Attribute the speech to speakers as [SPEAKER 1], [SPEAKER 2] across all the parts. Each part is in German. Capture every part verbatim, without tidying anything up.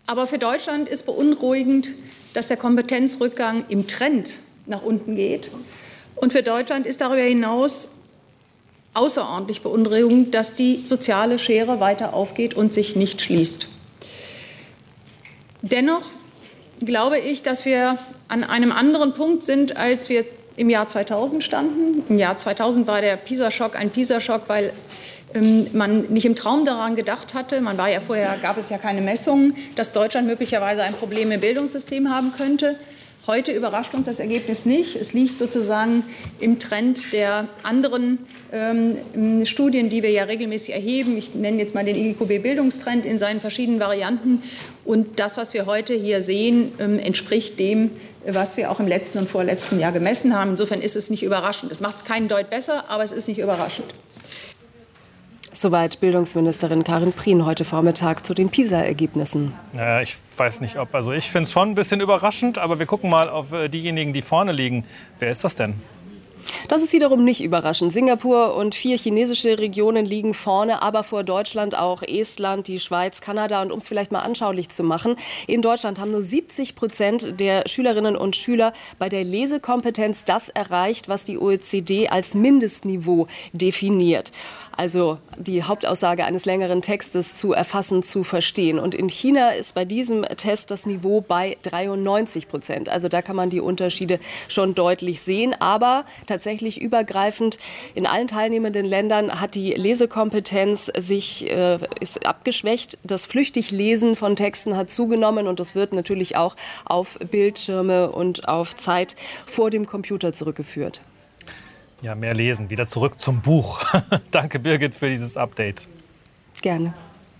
[SPEAKER 1] Aber für Deutschland ist beunruhigend, dass der Kompetenzrückgang im Trend nach unten geht. Und für Deutschland ist darüber hinaus außerordentlich beunruhigend, dass die soziale Schere weiter aufgeht und sich nicht schließt. Dennoch glaube ich, dass wir an einem anderen Punkt sind, als wir im Jahr zweitausend standen. Im Jahr zweitausend war der PISA-Schock ein PISA-Schock, weil ähm, man nicht im Traum daran gedacht hatte, man war ja vorher, gab es ja keine Messungen, dass Deutschland möglicherweise ein Problem im Bildungssystem haben könnte. Heute überrascht uns das Ergebnis nicht. Es liegt sozusagen im Trend der anderen ähm, Studien, die wir ja regelmäßig erheben. Ich nenne jetzt mal den I Q B-Bildungstrend in seinen verschiedenen Varianten. Und das, was wir heute hier sehen, ähm, entspricht dem, was wir auch im letzten und vorletzten Jahr gemessen haben. Insofern ist es nicht überraschend. Das macht es keinen Deut besser, aber es ist nicht überraschend.
[SPEAKER 2] Soweit Bildungsministerin Karin Prien heute Vormittag zu den PISA-Ergebnissen.
[SPEAKER 3] Naja, ich weiß nicht, ob, also ich finde es schon ein bisschen überraschend, aber wir gucken mal auf diejenigen, die vorne liegen. Wer ist das denn?
[SPEAKER 2] Das ist wiederum nicht überraschend. Singapur und vier chinesische Regionen liegen vorne, aber vor Deutschland auch Estland, die Schweiz, Kanada. Und um es vielleicht mal anschaulich zu machen, in Deutschland haben nur siebzig Prozent der Schülerinnen und Schüler bei der Lesekompetenz das erreicht, was die O E C D als Mindestniveau definiert. Also die Hauptaussage eines längeren Textes zu erfassen, zu verstehen. Und in China ist bei diesem Test das Niveau bei dreiundneunzig Prozent. Also da kann man die Unterschiede schon deutlich sehen. Aber tatsächlich übergreifend in allen teilnehmenden Ländern hat die Lesekompetenz sich äh, ist abgeschwächt. Das Flüchtiglesen von Texten hat zugenommen und das wird natürlich auch auf Bildschirme und auf Zeit vor dem Computer zurückgeführt.
[SPEAKER 3] Ja, mehr lesen. Wieder zurück zum Buch. Danke, Birgit, für dieses Update.
[SPEAKER 2] Gerne.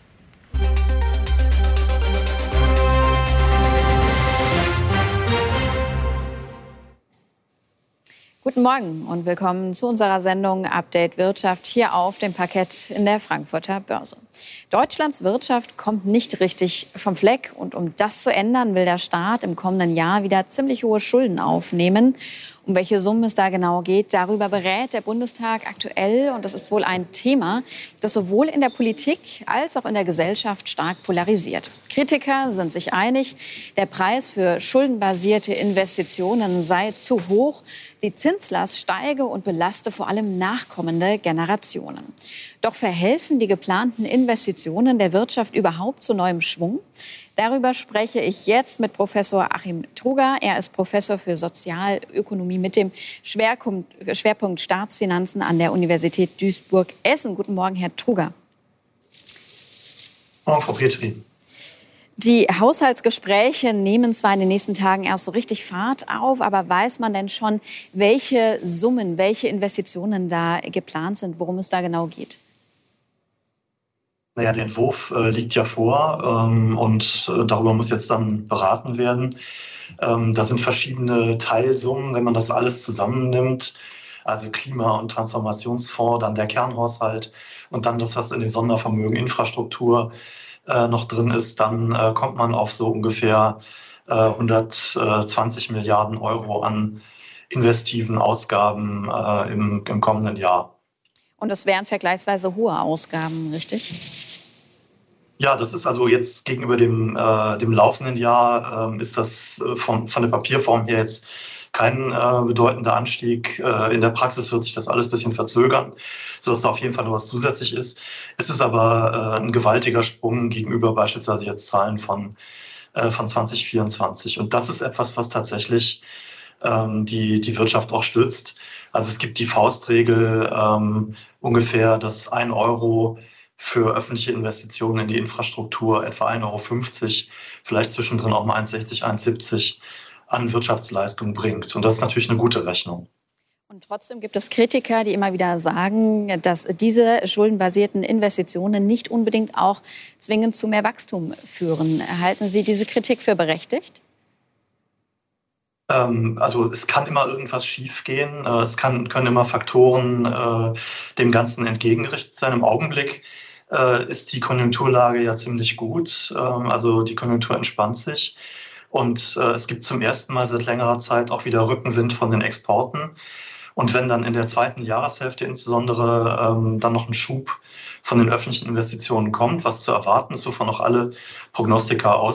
[SPEAKER 4] Guten Morgen und willkommen zu unserer Sendung Update Wirtschaft hier auf dem Parkett in der Frankfurter Börse. Deutschlands Wirtschaft kommt nicht richtig vom Fleck und um das zu ändern, will der Staat im kommenden Jahr wieder ziemlich hohe Schulden aufnehmen. Um welche Summen es da genau geht, darüber berät der Bundestag aktuell. Und das ist wohl ein Thema, das sowohl in der Politik als auch in der Gesellschaft stark polarisiert. Kritiker sind sich einig, der Preis für schuldenbasierte Investitionen sei zu hoch. Die Zinslast steige und belaste vor allem nachkommende Generationen. Doch verhelfen die geplanten Investitionen der Wirtschaft überhaupt zu neuem Schwung? Darüber spreche ich jetzt mit Professor Achim Truger. Er ist Professor für Sozialökonomie mit dem Schwerpunkt, Schwerpunkt Staatsfinanzen an der Universität Duisburg-Essen. Guten Morgen, Herr Truger.
[SPEAKER 5] Morgen, Frau Petri.
[SPEAKER 4] Die Haushaltsgespräche nehmen zwar in den nächsten Tagen erst so richtig Fahrt auf, aber weiß man denn schon, welche Summen, welche Investitionen da geplant sind, worum es da genau geht?
[SPEAKER 5] Naja, der Entwurf äh, liegt ja vor ähm, und äh, darüber muss jetzt dann beraten werden. Ähm, da sind verschiedene Teilsummen, wenn man das alles zusammennimmt, also Klima- und Transformationsfonds, dann der Kernhaushalt und dann das, was in dem Sondervermögen Infrastruktur äh, noch drin ist, dann äh, kommt man auf so ungefähr äh, hundertzwanzig Milliarden Euro an investiven Ausgaben äh, im, im kommenden Jahr.
[SPEAKER 4] Und das wären vergleichsweise hohe Ausgaben, richtig?
[SPEAKER 5] Ja, das ist also jetzt gegenüber dem, äh, dem laufenden Jahr, äh, ist das äh, von, von der Papierform her jetzt kein äh, bedeutender Anstieg. Äh, in der Praxis wird sich das alles ein bisschen verzögern, sodass da auf jeden Fall noch was zusätzlich ist. Es ist aber äh, ein gewaltiger Sprung gegenüber beispielsweise jetzt Zahlen von, äh, von zwanzig vierundzwanzig. Und das ist etwas, was tatsächlich ähm, die, die Wirtschaft auch stützt. Also es gibt die Faustregel ähm, ungefähr, dass ein Euro für öffentliche Investitionen in die Infrastruktur etwa ein Euro fünfzig, vielleicht zwischendrin auch mal eins sechzig, eins siebzig an Wirtschaftsleistung bringt. Und das ist natürlich eine gute Rechnung.
[SPEAKER 4] Und trotzdem gibt es Kritiker, die immer wieder sagen, dass diese schuldenbasierten Investitionen nicht unbedingt auch zwingend zu mehr Wachstum führen. Halten Sie diese Kritik für berechtigt?
[SPEAKER 5] Also es kann immer irgendwas schiefgehen. Es kann, können immer Faktoren äh, dem Ganzen entgegengerichtet sein. Im Augenblick äh, ist die Konjunkturlage ja ziemlich gut. Ähm, also die Konjunktur entspannt sich. Und äh, es gibt zum ersten Mal seit längerer Zeit auch wieder Rückenwind von den Exporten. Und wenn dann in der zweiten Jahreshälfte insbesondere ähm, dann noch ein Schub von den öffentlichen Investitionen kommt, was zu erwarten ist, wovon auch alle Prognostiker aus